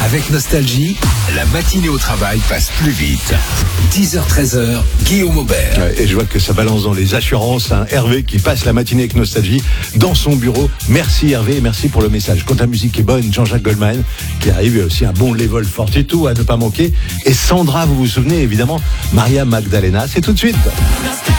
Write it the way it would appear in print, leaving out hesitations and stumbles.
Avec Nostalgie, la matinée au travail passe plus vite. 10h-13h, Guillaume Aubert. Ouais, et je vois que ça balance dans les assurances. Hervé qui passe la matinée avec Nostalgie dans son bureau. Merci Hervé, merci pour le message. Quand la musique est bonne, Jean-Jacques Goldman qui arrive, aussi un bon Level 42 à ne pas manquer. Et Sandra, vous vous souvenez évidemment, Maria Magdalena, c'est tout de suite.